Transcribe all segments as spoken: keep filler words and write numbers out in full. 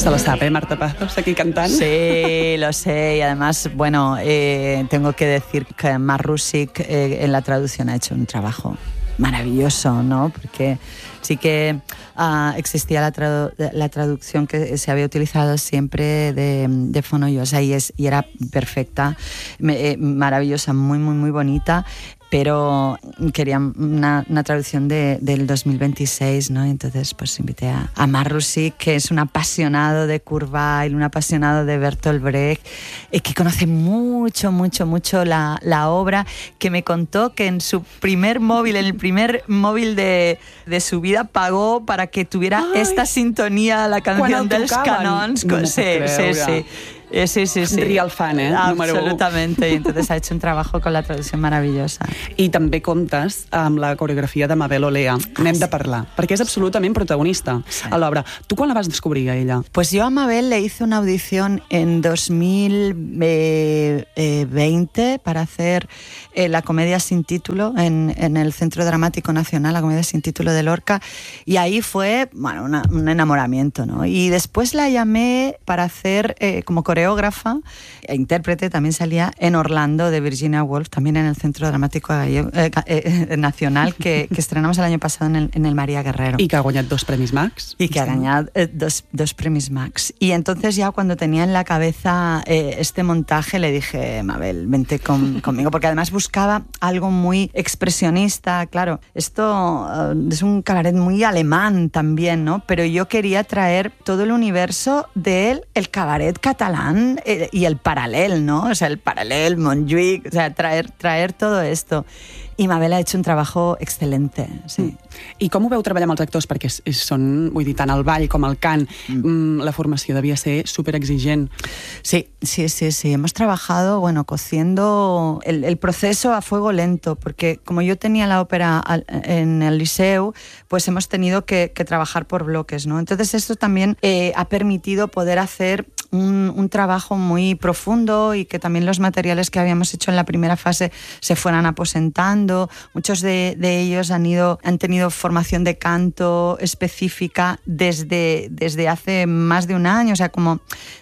Se la sabe, Marta Pazos, aquí cantando. Sí, lo sé. Y además, bueno, eh, tengo que decir que Marc Roussic eh, en la traducción ha hecho un trabajo maravilloso, ¿no? Porque sí que uh, existía la, tradu- la traducción que se había utilizado siempre de, de Fonollosa y, es, y era perfecta, me, eh, maravillosa, muy, muy, muy bonita. Pero quería una, una traducción de, del dos mil veintiséis, ¿no? Entonces pues invité a, a Marc Roussic, que es un apasionado de Kurt Weill, un apasionado de Bertolt Brecht, eh, que conoce mucho, mucho, mucho la, la obra, que me contó que en su primer móvil, en el primer móvil de, de su vida, pagó para que tuviera Ay, esta sintonía, la canción dels Canons. No sí, sí, sí. Eh, sí, sí, sí. Real fan, eh? Absolutamente. Y entonces ha hecho un trabajo con la traducción maravillosa. I també comptes amb la coreografia de Mabel Olea. Ah, N'hem sí. de parlar, perquè és absolutament protagonista sí. a l'obra. Tu quan la vas descobrir, a ella? Pues yo a Mabel le hice una audición en dos mil veinte para hacer eh, la comedia sin título en, en el Centro Dramático Nacional, la comedia sin título de Lorca, y ahí fue, bueno, una, un enamoramiento, ¿no? Y después la llamé para hacer eh, como coreógrafa e intérprete, también salía en Orlando de Virginia Woolf, también en el Centro Dramático Gallego, eh, eh, Nacional, que, que estrenamos el año pasado en el, en el María Guerrero. I que ha guanyat dos premis Max. Y que ha ganado eh, dos, dos premis Max. Y entonces ya cuando tenía en la cabeza eh, este montaje le dije, Mabel, vente con, conmigo, porque además buscaba algo muy expresionista. Claro, esto uh, es un cabaret muy alemán también, ¿no? Pero yo quería traer todo el universo del el cabaret catalán eh, y el paralel, ¿no? O sea, el paralel, Montjuïc, o sea, traer, traer todo esto. I Mabel ha hecho un trabajo excelente, sí. Mm. I com ho veu treballar amb els actors? Perquè és, és, són, vull dir, tant el ball com el cant, mm. la formació devia ser superexigent. Sí, sí, sí, sí. Hemos trabajado, bueno, cociendo el, el proceso a fuego lento, porque como yo tenía la ópera al, en el Liceu, pues hemos tenido que, que trabajar por bloques, ¿no? Entonces esto también eh, ha permitido poder hacer un, un trabajo muy profundo y que también los materiales que habíamos hecho en la primera fase se fueran aposentando. Muchos de, de ellos han, ido, han tenido formación de canto específica desde, desde hace más de un año, o sea, como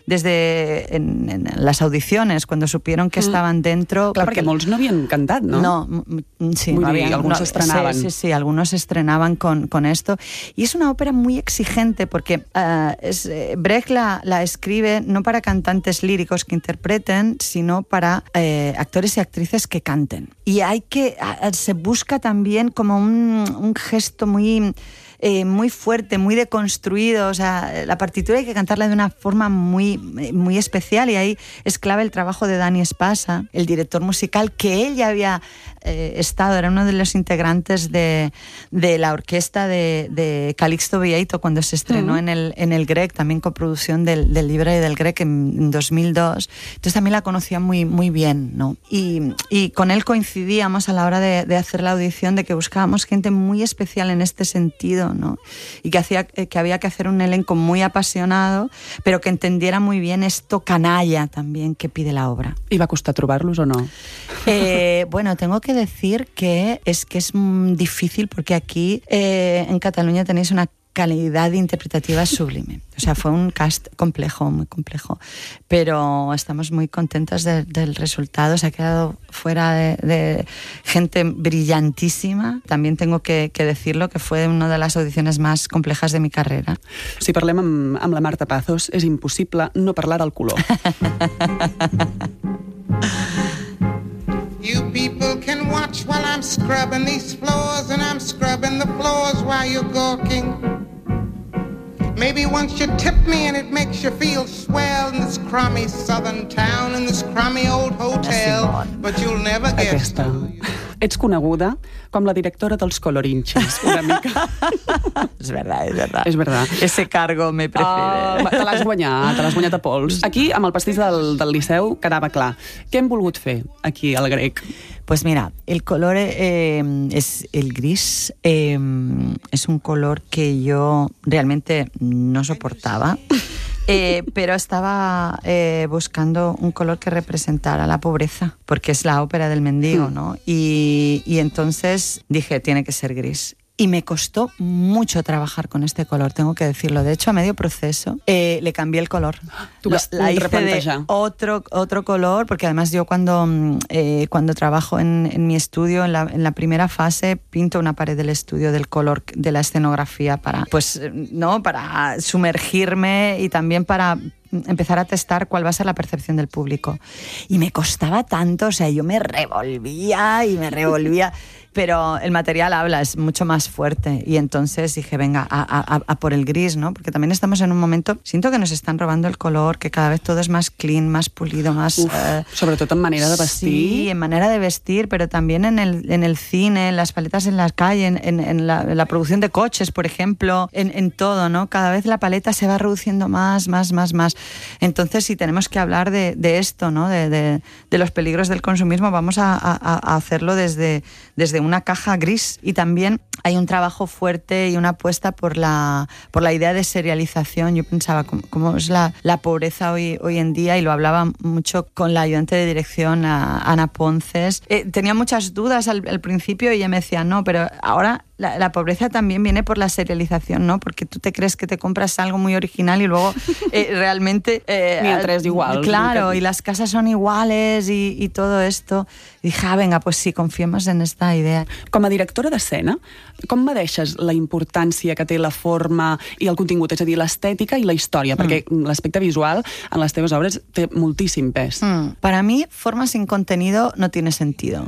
desde en, en las audiciones, cuando supieron que mm. estaban dentro. Clar, perquè molts no havien cantat, no? No, sí. Vull no dir, habían, algunos no, estrenaban. Sí, sí, sí, algunos estrenaban con, con esto. Y es una ópera muy exigente porque uh, es, eh, Brecht la, la escribe no para cantantes líricos que interpreten, sino para eh, actores y actrices que canten. Y hay que, uh, se busca también como un, un gesto muy... Eh, muy fuerte, muy deconstruido, o sea, la partitura hay que cantarla de una forma muy, muy especial y ahí es clave el trabajo de Dani Espasa, el director musical, que él ya había eh, estado, era uno de los integrantes de, de la orquesta de, de Calixto Vieito cuando se estrenó uh-huh. en, el, en el Grec, también coproducción del, del Libre del Grec en, en dos mil dos, entonces también la conocía muy, muy bien, ¿no? Y, y con él coincidíamos a la hora de, de hacer la audición de que buscábamos gente muy especial en este sentido, ¿no? Y que, hacía, que había que hacer un elenco muy apasionado, pero que entendiera muy bien esto canalla también que pide la obra. ¿Y va a costar trobarlos o no? Eh, bueno, tengo que decir que es, que es difícil porque aquí eh, en Cataluña tenéis una calidad interpretativa sublime. O sea, fue un cast complejo, muy complejo. Pero estamos muy contentas de, del resultado. Se ha quedado fuera de, de gente brillantísima. También tengo que, que decirlo, que fue una de las audiciones más complejas de mi carrera. Si parlem amb, amb la Marta Pazos, és impossible no parlar del color. You people can watch while I'm scrubbing these floors, and I'm scrubbing the floors while you're gawking. Maybe once you tip me and it makes you feel swell in this crummy southern town, in this crummy old hotel, but you'll never guess. Aquesta. Ets coneguda com la directora dels colorinxis, una mica. És verdad, és verdad. És verdad. Ese cargo me prefiere. Uh, te l'has guanyat, te l'has guanyat a pols. Aquí, amb el pastís del, del Liceu, quedava clar. Què hem volgut fer aquí al Grec? Pues mira, el color eh, es el gris, eh, es un color que yo realmente no soportaba, eh, pero estaba eh, buscando un color que representara la pobreza, porque es la ópera del mendigo, ¿no? Y, y entonces dije, tiene que ser gris. Y me costó mucho trabajar con este color, tengo que decirlo. De hecho, a medio proceso eh, le cambié el color. Tú vas la hice de otro, otro color, porque además yo cuando, eh, cuando trabajo en, en mi estudio, en la, en la primera fase, pinto una pared del estudio del color de la escenografía para, pues, ¿no? para sumergirme y también para empezar a testar cuál va a ser la percepción del público. Y me costaba tanto, o sea, yo me revolvía y me revolvía... Pero el material habla, es mucho más fuerte. Y entonces dije, venga, a, a, a por el gris, ¿no? Porque también estamos en un momento, siento que nos están robando el color, que cada vez todo es más clean, más pulido, más... Uf, eh, sobretot en manera de vestir. Sí, en manera de vestir, pero también en el, en el cine, en las paletas en la calle, en, en, en, la, en la producción de coches, por ejemplo, en, en todo, ¿no? Cada vez la paleta se va reduciendo más, más, más, más. Entonces, si tenemos que hablar de, de esto, ¿no? De, de, de los peligros del consumismo, vamos a, a, a hacerlo desde, desde una caja gris. Y también hay un trabajo fuerte y una apuesta por la, por la idea de serialización. Yo pensaba cómo, cómo es la, la pobreza hoy, hoy en día, y lo hablaba mucho con la ayudante de dirección, a Ana Ponces. Eh, tenía muchas dudas al, al principio y ella me decía, no, pero ahora la, la pobreza también viene por la serialización, ¿no? Porque tú te crees que te compras algo muy original y luego eh, realmente... Eh, Ni el tres igual. Claro, y las casas son iguales y, y todo esto. I dije, ah, venga, pues sí, confiemos en esta idea. Com a directora d'escena, com medeixes la importància que té la forma i el contingut, és a dir, l'estètica i la història? Mm. Perquè l'aspecte visual en les teves obres té moltíssim pes. Mm. Para mí, forma sin contenido no tiene sentido.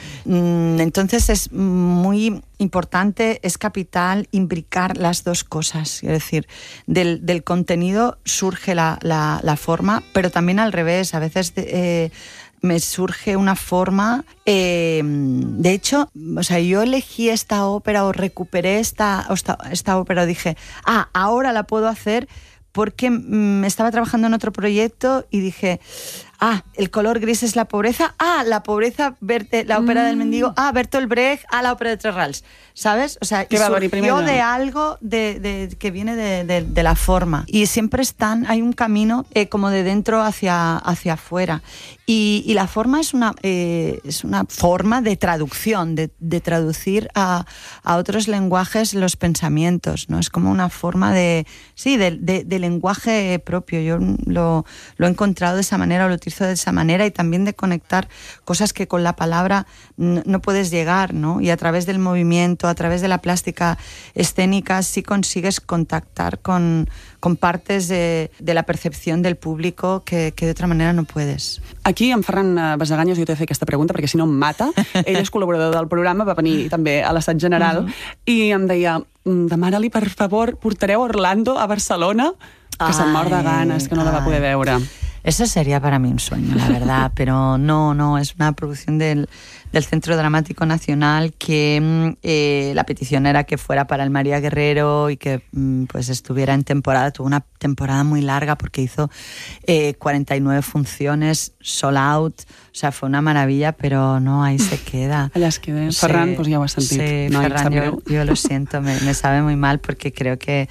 Entonces es muy importante, es capital imbricar las dos cosas. Es decir, del, del contenido surge la, la, la forma, pero también al revés. A veces eh, me surge una forma... Eh, de hecho, o sea, yo elegí esta ópera o recuperé esta, esta, esta ópera o dije, ah, ahora la puedo hacer porque mm, estaba trabajando en otro proyecto y dije... Ah, el color gris es la pobreza. Ah, la pobreza, Berte, la ópera mm. del mendigo. Ah, Bertolt Brecht. Ah, la ópera de Tres Rals. ¿Sabes? O sea, y surgió de algo de, de, que viene de, de, de la forma. Y siempre están, hay un camino eh, como de dentro hacia, hacia afuera. Y, y la forma es una, eh, es una forma de traducción, de, de traducir a, a otros lenguajes los pensamientos, ¿no? Es como una forma de, sí, de, de, de lenguaje propio. Yo lo, lo he encontrado de esa manera, lo utilizo de esa manera, y también de conectar cosas que con la palabra no, no puedes llegar, ¿no? Y a través del movimiento, a través de la plástica escénica, sí consigues contactar con, con partes de, de la percepción del público que, que de otra manera no puedes. Aquí, en Ferran Basaganyes, jo t'he de fer aquesta pregunta perquè si no em mata. Ell és col·laborador del programa, va venir també a l'assaig general, uh-huh. i em deia, demana-li, per favor, portareu Orlando a Barcelona, que se'n mor de ganes, que no la va poder veure. Eso sería para mí un sueño, la verdad, pero no, no, es una producción del, del Centro Dramático Nacional que eh, la petición era que fuera para el María Guerrero y que pues estuviera en temporada. Tuvo una temporada muy larga porque hizo eh, cuarenta y nueve funciones, sold out, o sea, fue una maravilla, pero no, ahí se queda. Allà es queda. Sí, Ferran, pues ja ho has sentit. Sí, no, Ferran, yo, yo lo siento, me, me sabe muy mal porque creo que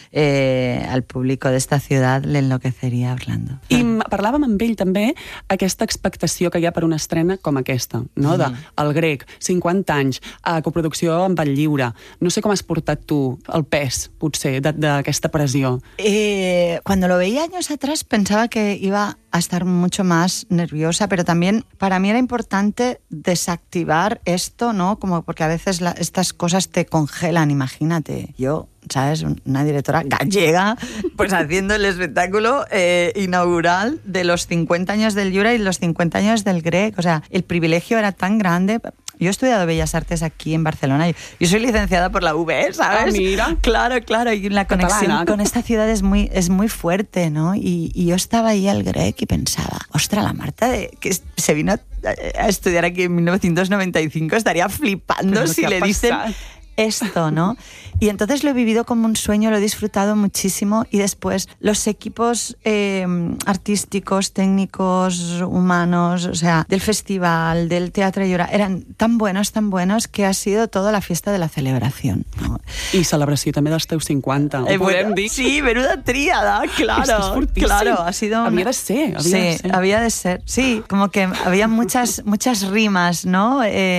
Eh, al público d'esta ciutat le enloqueceria Orlando. I parlàvem amb ell també aquesta expectació que hi ha per una estrena com aquesta, no? De El Grec, cinquanta anys, a coproducció amb el Lliure. No sé com has portat tu el pes, potser, d'aquesta pressió. Eh, cuando lo veía años atrás pensaba que iba a estar mucho más nerviosa, pero también para mí era importante desactivar esto, ¿no? Como porque a veces la, estas cosas te congelan, imagínate. Yo, ¿sabes? Una directora gallega, pues haciendo el espectáculo eh, inaugural de los cincuenta años del Lliure y los cincuenta años del Grec. O sea, el privilegio era tan grande. Yo he estudiado Bellas Artes aquí en Barcelona. Yo soy licenciada por la U B, ¿sabes? Ah, mira. Claro, claro. Y la conexión Catalana. Con esta ciudad es muy, es muy fuerte, ¿no? Y, y yo estaba ahí al Grec y pensaba, ostras, la Marta de, que se vino a, a estudiar aquí en mil novecientos noventa y cinco estaría flipando si le dicen esto, ¿no? Y entonces lo he vivido como un sueño, lo he disfrutado muchísimo, y después los equipos eh, artísticos, técnicos, humanos, o sea, del festival, del Teatre Lliure, eran tan buenos, tan buenos, que ha sido toda la fiesta de la celebración, ¿no? I celebració també dels teus cinquanta, ho eh, podem bueno, dir? Sí, menuda tríada, claro, claro, ha sido una... Había de ser, había sí, de ser. había de ser, sí, como que había muchas, muchas rimas, ¿no? Eh,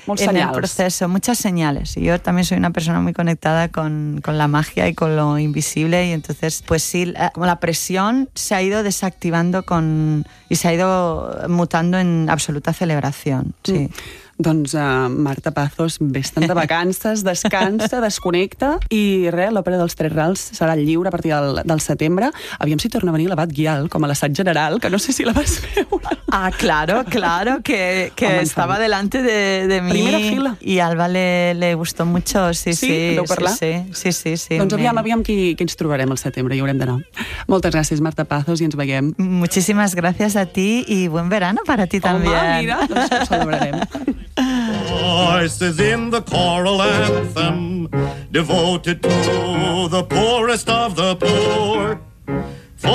Molts en senyals. el proceso, muchas señales. Y yo también soy una persona muy conectada con, con la magia y con lo invisible, y entonces, pues sí, la, como la presión se ha ido desactivando con, y se ha ido mutando en absoluta celebración. Sí. Mm. Doncs uh, Marta Pazos, vés-te'n de vacances, descansa, desconnecta, i res, l'òpera dels Tres Rals serà lliure a partir del, del setembre. Aviam si torna a venir l'Abat Guial com a l'assaig general, que no sé si la vas veure. Ah, claro, claro, que, que Home, estaba delante de, de mí. Primera fila. Y a Alba le, le gustó mucho, sí, Sí? sí. Deu parlar? Sí, sí, sí, sí. Doncs aviam, Me- aviam qui, qui ens trobarem al setembre, hi haurem d'anar. Moltes gràcies, Marta Pazos, i ens veiem. Muchísimas gracias a ti y buen verano para ti también. Home, mira, doncs ho celebrarem. Voices in the choral anthem, devoted to the poorest of the poor.